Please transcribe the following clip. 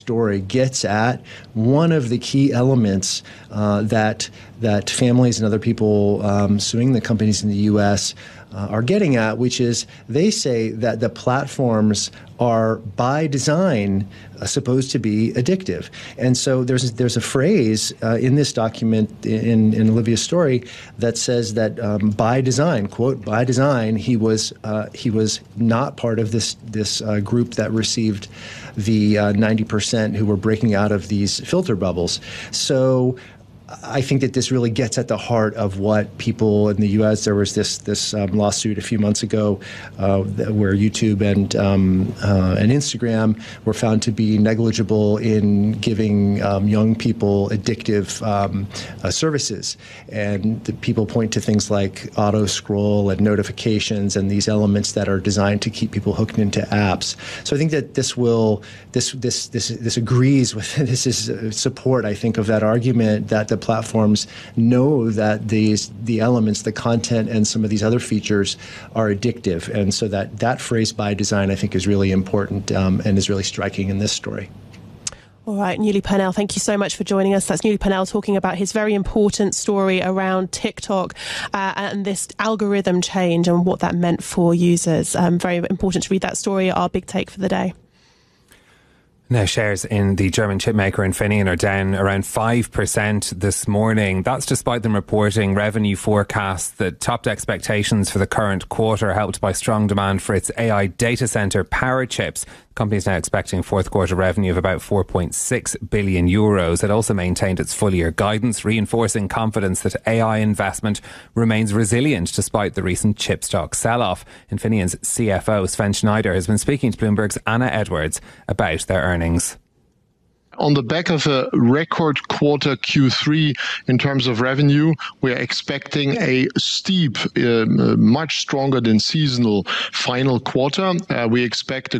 story gets at one of the key elements that families and other people suing the companies in the U.S. Are getting at, which is they say that the platforms are by design supposed to be addictive. And so there's a phrase in this document in Olivia's story that says that by design, quote, by design, he was not part of this group that received the 90% who were breaking out of these filter bubbles. So I think that this really gets at the heart of what people in the U.S. There was this lawsuit a few months ago where YouTube and Instagram were found to be negligible in giving young people addictive services, and the people point to things like auto scroll and notifications and these elements that are designed to keep people hooked into apps. So I think that this agrees with this is support, I think, of that argument that the platforms know that the elements, the content, and some of these other features are addictive. And so that phrase by design, I think, is really important and is really striking in this story. All right, Newly Purnell, thank you so much for joining us. That's Newly Purnell talking about his very important story around TikTok and this algorithm change and what that meant for users. Very important to read that story. Our big take for the day. Now, shares in the German chipmaker Infineon are down around 5% this morning. That's despite them reporting revenue forecasts that topped expectations for the current quarter, helped by strong demand for its AI data center power chips. The company is now expecting fourth quarter revenue of about 4.6 billion euros. It also maintained its full year guidance, reinforcing confidence that AI investment remains resilient despite the recent chip stock sell-off. Infineon's CFO Sven Schneider has been speaking to Bloomberg's Anna Edwards about their earnings. On the back of a record quarter Q3 in terms of revenue, we are expecting a steep, much stronger than seasonal final quarter. We expect a